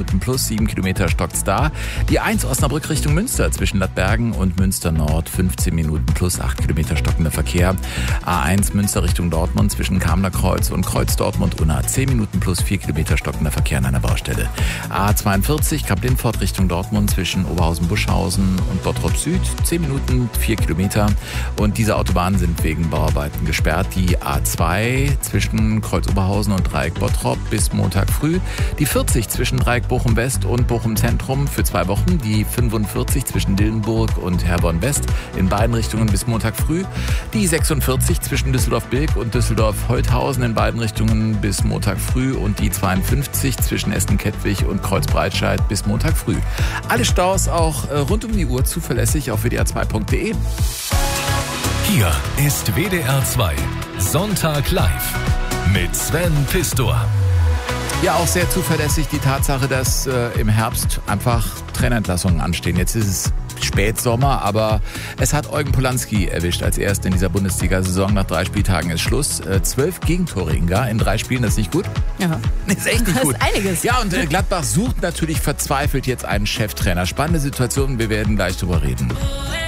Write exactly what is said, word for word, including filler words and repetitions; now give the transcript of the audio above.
Minuten plus, sieben Kilometer stockt's da. Die eins Osnabrück Richtung Münster zwischen Lattbergen und Münster Nord, fünfzehn Minuten plus, acht Kilometer stockender Verkehr. A eins Münster Richtung Dortmund zwischen Kamener Kreuz und Kreuz Dortmund-Unna, zehn Minuten plus, vier Kilometer stockender Verkehr an einer Baustelle. A zweiundvierzig Kamp-Lindfort Richtung Dortmund zwischen Oberhausen-Buschhausen und Bottrop Süd, zehn Minuten, vier Kilometer. Und diese Autobahnen sind wegen Bauarbeiten gesperrt. Die A zwei zwischen Kreuz Oberhausen und Dreieck Bottrop bis Montag früh. Die vierzig zwischen Dreieck Bochum West und Bochum Zentrum für zwei Wochen. Die fünfundvierzig zwischen Dillenburg und Herborn West in beiden Richtungen bis Montag früh. Die sechsundvierzig zwischen Düsseldorf-Bilk und Düsseldorf-Holthausen in beiden Richtungen bis Montag früh. Und die zweiundfünfzig zwischen Essen-Kettwig und Kreuz-Breitscheid bis Montag früh. Alle Staus auch äh, rund um die Uhr zuverlässig auf w d r zwei punkt d e. Hier ist W D R zwei Sonntag live mit Sven Pistor. Ja, auch sehr zuverlässig die Tatsache, dass äh, im Herbst einfach Trainerentlassungen anstehen. Jetzt ist es Spätsommer, aber es hat Eugen Polanski erwischt als Erster in dieser Bundesliga-Saison. Nach drei Spieltagen ist Schluss. Äh, zwölf Gegentore, Inga, in drei Spielen, das ist nicht gut? Ja. Das ist echt nicht das gut. ist einiges. Ja, und äh, Gladbach sucht natürlich verzweifelt jetzt einen Cheftrainer. Spannende Situation, wir werden gleich drüber reden.